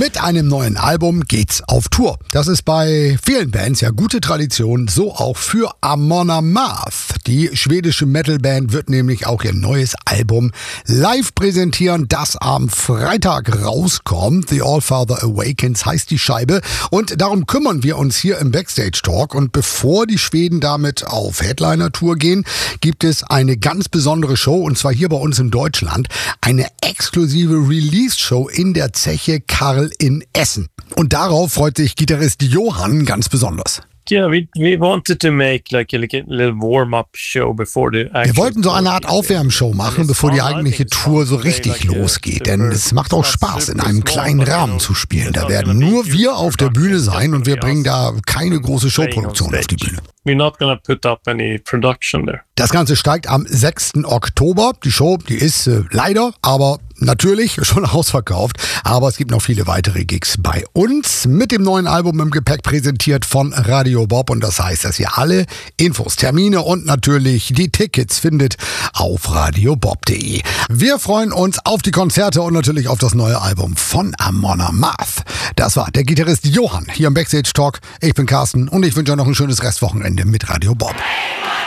Mit einem neuen Album geht's auf Tour. Das ist bei vielen Bands ja gute Tradition, so auch für Amon Amarth. Die schwedische Metalband wird nämlich auch ihr neues Album live präsentieren, das am Freitag rauskommt. The Allfather Awakens heißt die Scheibe und darum kümmern wir uns hier im Backstage Talk. Und bevor die Schweden damit auf Headliner-Tour gehen, gibt es eine ganz besondere Show und zwar hier bei uns in Deutschland. Eine exklusive Release-Show in der Zeche Karl in Essen. Und darauf freut sich Gitarrist Johan ganz besonders. Yeah, we wanted to make like a little warm-up show before the actual. Wir wollten so eine Art Aufwärmshow machen, bevor die eigentliche Tour so richtig losgeht. Denn es macht auch Spaß, in einem kleinen Rahmen zu spielen. Da werden nur wir auf der Bühne sein und wir bringen da keine große Showproduktion auf die Bühne. We're not gonna put up any production there. Das Ganze steigt am 6. Oktober. Die Show, die ist leider, aber natürlich schon ausverkauft. Aber es gibt noch viele weitere Gigs bei uns mit dem neuen Album im Gepäck, präsentiert von Radio Bob. Und das heißt, dass ihr alle Infos, Termine und natürlich die Tickets findet auf radiobob.de. Wir freuen uns auf die Konzerte und natürlich auf das neue Album von Amon Amarth. Das war der Gitarrist Johan hier im Backstage Talk. Ich bin Carsten und ich wünsche euch noch ein schönes Restwochenende mit Radio Bob.